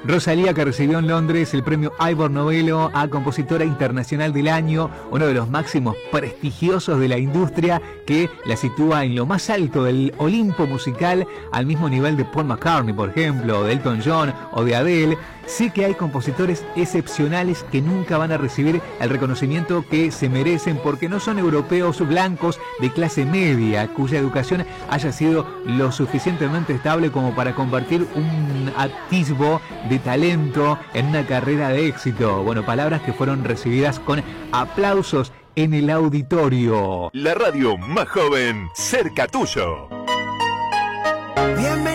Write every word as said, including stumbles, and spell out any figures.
Rosalía, que recibió en Londres el premio Ivor Novello a Compositora Internacional del Año, uno de los máximos prestigiosos de la industria, que la sitúa en lo más alto del Olimpo musical, al mismo nivel de Paul McCartney, por ejemplo, o de Elton John o de Adele. Sé que hay compositores excepcionales que nunca van a recibir el reconocimiento que se merecen porque no son europeos blancos de clase media, cuya educación haya sido lo suficientemente estable como para convertir un atisbo de talento en una carrera de éxito. Bueno, palabras que fueron recibidas con aplausos en el auditorio. La radio más joven, cerca tuyo. Bienvenido.